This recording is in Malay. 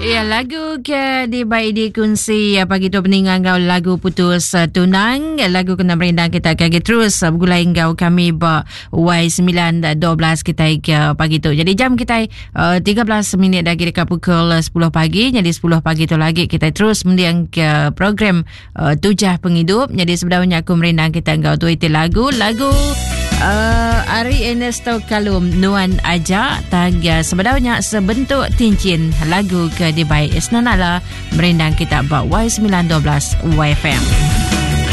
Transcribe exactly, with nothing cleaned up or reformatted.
Ya, lagu ke di baik dikunci pagi tu peninggal kau lagu putus uh, tunang, lagu kena merindang kita akan terus uh, bergulai kau kami ba Y sembilan dua belas kita ke pagi tu. Jadi jam kita uh, tiga belas minit lagi dekat pukul sepuluh pagi. Jadi sepuluh pagi tu lagi kita terus mendiang ke program uh, Tujah Penghidup. Jadi sebenarnya aku merindang kita kau tu itu lagu lagu Uh, Ari Ernesto Kalum Nuan Aja Taga sebenarnya sebentuk cincin lagu ke di baik Isnanala merindang kita bak Y sembilan dua belas Y F M.